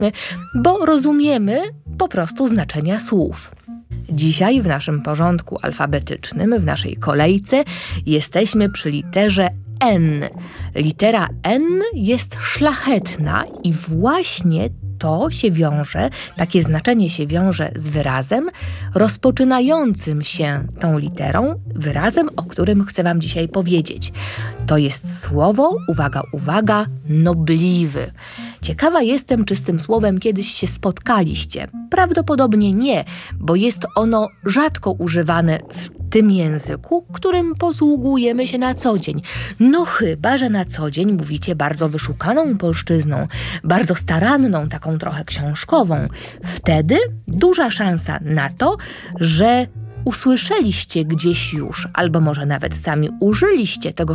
bo rozumiemy po prostu znaczenia słów. Dzisiaj w naszym porządku alfabetycznym, w naszej kolejce jesteśmy przy literze N. Litera N jest szlachetna i właśnie to się wiąże, takie znaczenie się wiąże z wyrazem rozpoczynającym się tą literą, wyrazem, o którym chcę wam dzisiaj powiedzieć. To jest słowo, uwaga, uwaga, nobliwy. Ciekawa jestem, czy z tym słowem kiedyś się spotkaliście. Prawdopodobnie nie, bo jest ono rzadko używane w tym języku, którym posługujemy się na co dzień. No chyba, że na co dzień mówicie bardzo wyszukaną polszczyzną, bardzo staranną, taką trochę książkową. Wtedy duża szansa na to, że usłyszeliście gdzieś już, albo może nawet sami użyliście tego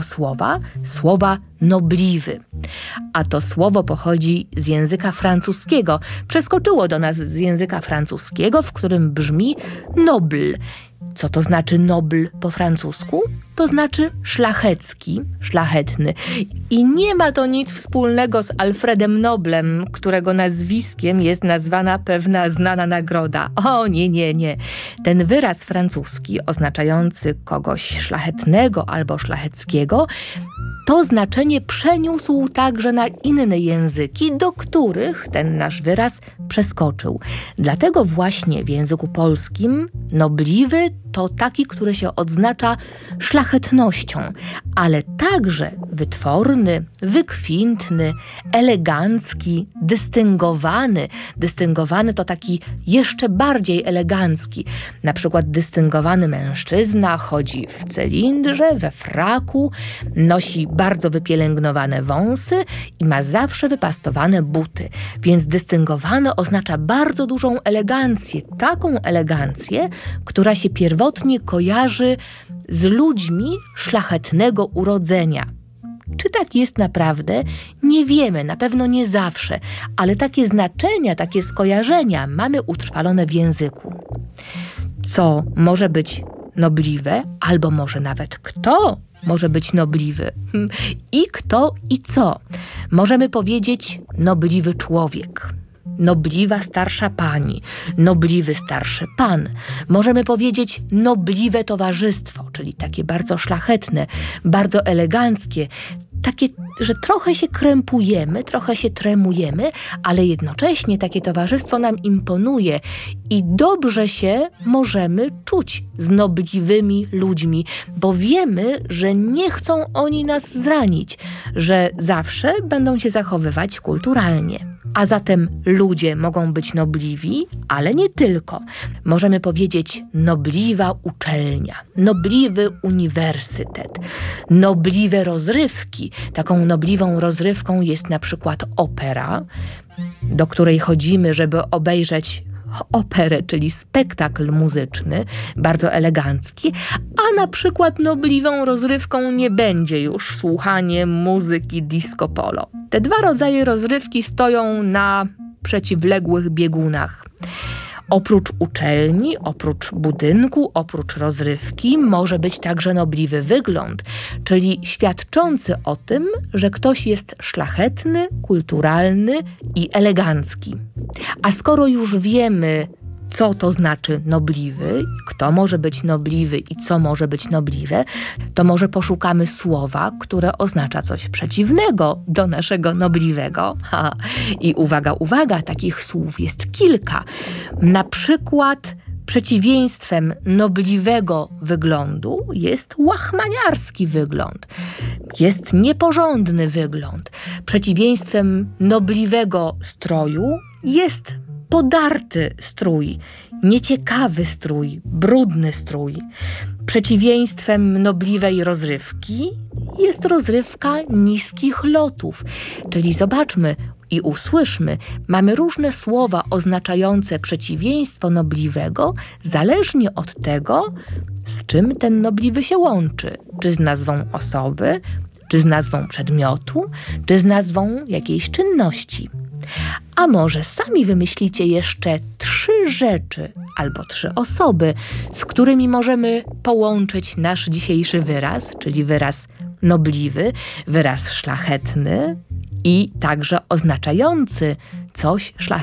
słowa nobliwy. A to słowo pochodzi z języka francuskiego. Przeskoczyło do nas z języka francuskiego, w którym brzmi noble. Co to znaczy noble po francusku? To znaczy szlachecki, szlachetny. I nie ma to nic wspólnego z Alfredem Noblem, którego nazwiskiem jest nazwana pewna znana nagroda. O, nie. Ten wyraz francuski oznaczający kogoś szlachetnego albo szlacheckiego to znaczenie przeniósł także na inne języki, do których ten nasz wyraz przeskoczył. Dlatego właśnie w języku polskim nobliwy to taki, który się odznacza szlachetnością, ale także wytworny, wykwintny, elegancki, dystyngowany. Dystyngowany to taki jeszcze bardziej elegancki. Na przykład dystyngowany mężczyzna chodzi w cylindrze, we fraku, nosi bardzo wypielęgnowane wąsy i ma zawsze wypastowane buty. Więc dystyngowany oznacza bardzo dużą elegancję, taką elegancję, która się pierwotnie kojarzy z ludźmi szlachetnego urodzenia. Czy tak jest naprawdę? Nie wiemy, na pewno nie zawsze, ale takie znaczenia, takie skojarzenia mamy utrwalone w języku. Co może być nobliwe, albo może nawet kto może być nobliwy. I kto i co. Możemy powiedzieć nobliwy człowiek, nobliwa starsza pani, nobliwy starszy pan. Możemy powiedzieć nobliwe towarzystwo, czyli takie bardzo szlachetne, bardzo eleganckie, takie, że trochę się krępujemy, trochę się tremujemy, ale jednocześnie takie towarzystwo nam imponuje i dobrze się możemy czuć z nobliwymi ludźmi, bo wiemy, że nie chcą oni nas zranić, że zawsze będą się zachowywać kulturalnie. A zatem ludzie mogą być nobliwi, ale nie tylko. Możemy powiedzieć nobliwa uczelnia, nobliwy uniwersytet, nobliwe rozrywki. Taką nobliwą rozrywką jest na przykład opera, do której chodzimy, żeby obejrzeć operę, czyli spektakl muzyczny, bardzo elegancki, a na przykład nobliwą rozrywką nie będzie już słuchanie muzyki disco polo. Te dwa rodzaje rozrywki stoją na przeciwległych biegunach. Oprócz uczelni, oprócz budynku, oprócz rozrywki może być także nobliwy wygląd, czyli świadczący o tym, że ktoś jest szlachetny, kulturalny i elegancki. A skoro już wiemy, co to znaczy nobliwy, kto może być nobliwy i co może być nobliwe, to może poszukamy słowa, które oznacza coś przeciwnego do naszego nobliwego. I uwaga, takich słów jest kilka. Na przykład przeciwieństwem nobliwego wyglądu jest łachmaniarski wygląd. Jest nieporządny wygląd. Przeciwieństwem nobliwego stroju jest podarty strój, nieciekawy strój, brudny strój. Przeciwieństwem nobliwej rozrywki jest rozrywka niskich lotów. Czyli zobaczmy i usłyszmy, mamy różne słowa oznaczające przeciwieństwo nobliwego, zależnie od tego, z czym ten nobliwy się łączy. Czy z nazwą osoby, czy z nazwą przedmiotu, czy z nazwą jakiejś czynności. A może sami wymyślicie jeszcze 3 rzeczy albo 3 osoby, z którymi możemy połączyć nasz dzisiejszy wyraz, czyli wyraz nobliwy, wyraz szlachetny i także oznaczający coś szlachetnego.